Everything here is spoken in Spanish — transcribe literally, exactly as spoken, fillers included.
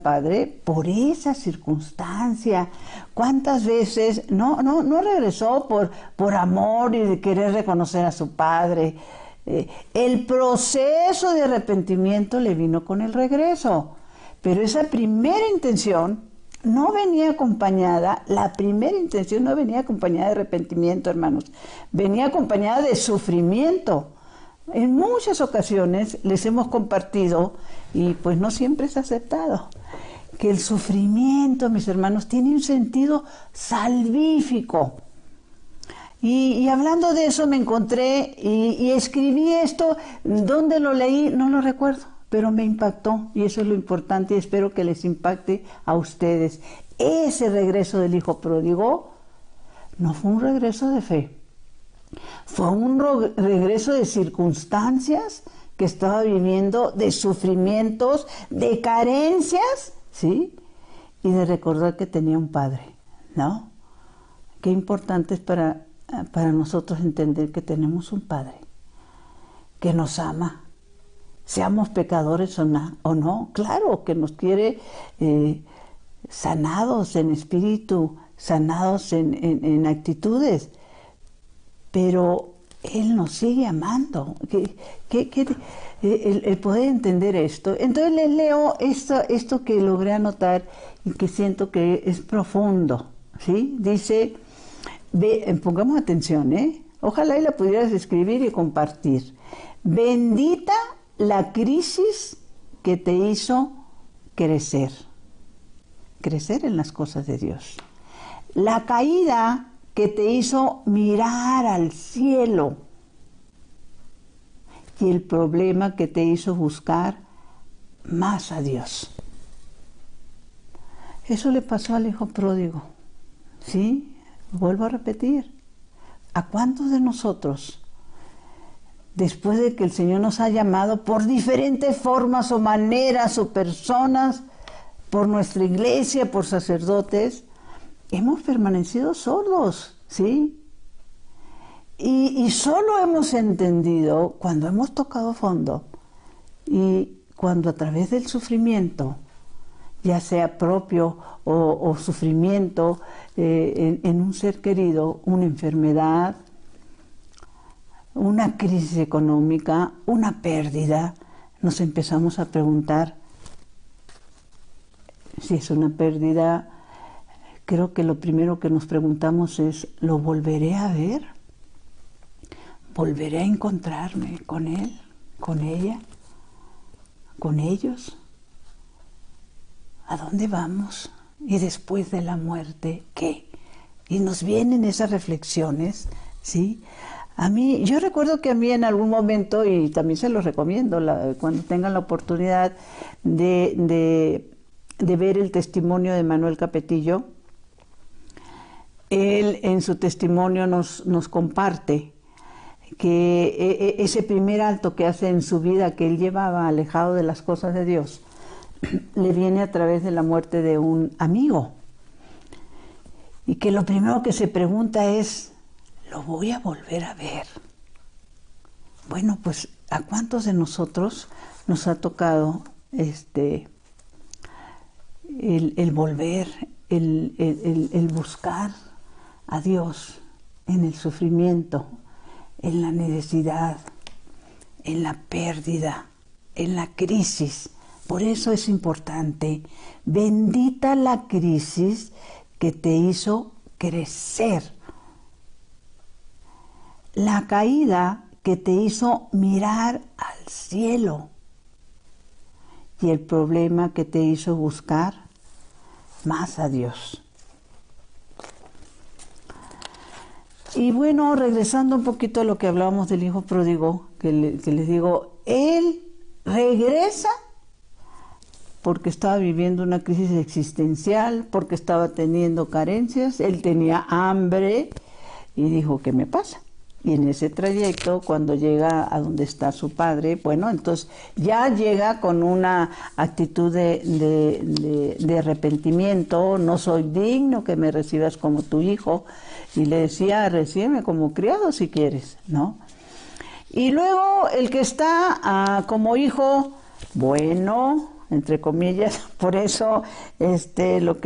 padre por esa circunstancia. ¿Cuántas veces no, no, no regresó por, por amor y de querer reconocer a su padre? Eh, el proceso de arrepentimiento le vino con el regreso, pero esa primera intención no venía acompañada, la primera intención no venía acompañada de arrepentimiento, hermanos, venía acompañada de sufrimiento. En muchas ocasiones les hemos compartido, y pues no siempre es aceptado, que el sufrimiento, mis hermanos, tiene un sentido salvífico. Y, y hablando de eso me encontré y, y escribí esto. ¿Dónde lo leí? No lo recuerdo, pero me impactó, y eso es lo importante, y espero que les impacte a ustedes. Ese regreso del hijo pródigo no fue un regreso de fe, fue un regreso de circunstancias que estaba viviendo, de sufrimientos, de carencias, ¿sí? Y de recordar que tenía un padre, ¿no? Qué importante es para, para nosotros entender que tenemos un padre que nos ama, seamos pecadores o, na, o no, claro, que nos quiere eh, sanados en espíritu, sanados en, en, en actitudes, pero Él nos sigue amando. ¿Qué, qué, qué, el, el poder entender esto. Entonces les leo esto, esto que logré anotar y que siento que es profundo, ¿sí? Dice, ve, pongamos atención, ¿eh? Ojalá y la pudieras escribir y compartir. Bendita la crisis que te hizo crecer. Crecer en las cosas de Dios. La caída que te hizo mirar al cielo, y el problema que te hizo buscar más a Dios. Eso le pasó al hijo pródigo, ¿sí? Vuelvo a repetir. ¿A cuántos de nosotros, después de que el Señor nos ha llamado por diferentes formas o maneras o personas, por nuestra iglesia, por sacerdotes, hemos permanecido sordos, ¿sí? Y, y solo hemos entendido cuando hemos tocado fondo y cuando a través del sufrimiento, ya sea propio o, o sufrimiento eh, en, en un ser querido, una enfermedad, una crisis económica, una pérdida, nos empezamos a preguntar si es una pérdida. Creo que lo primero que nos preguntamos es, ¿lo volveré a ver? ¿Volveré a encontrarme con él, con ella, con ellos? ¿A dónde vamos? Y después de la muerte, ¿qué? Y nos vienen esas reflexiones, ¿sí? A mí, yo recuerdo que a mí en algún momento, y también se los recomiendo, la, cuando tengan la oportunidad de, de, de ver el testimonio de Manuel Capetillo, él en su testimonio nos, nos comparte que ese primer alto que hace en su vida, que él llevaba alejado de las cosas de Dios, le viene a través de la muerte de un amigo. Y que lo primero que se pregunta es, ¿lo voy a volver a ver? Bueno, pues, ¿a cuántos de nosotros nos ha tocado este, el, el volver, el, el, el, el buscar a Dios en el sufrimiento, en la necesidad, en la pérdida, en la crisis? Por eso es importante. Bendita la crisis que te hizo crecer. La caída que te hizo mirar al cielo. Y el problema que te hizo buscar más a Dios. Y bueno, regresando un poquito a lo que hablábamos del hijo pródigo, que, le, que les digo, él regresa porque estaba viviendo una crisis existencial, porque estaba teniendo carencias, él tenía hambre y dijo, ¿qué me pasa? Y en ese trayecto, cuando llega a donde está su padre, bueno, entonces ya llega con una actitud de, de, de, de arrepentimiento, no soy digno que me recibas como tu hijo, y le decía, recíbeme como criado si quieres, ¿no? Y luego el que está ah, como hijo, bueno, entre comillas. Por eso este, lo que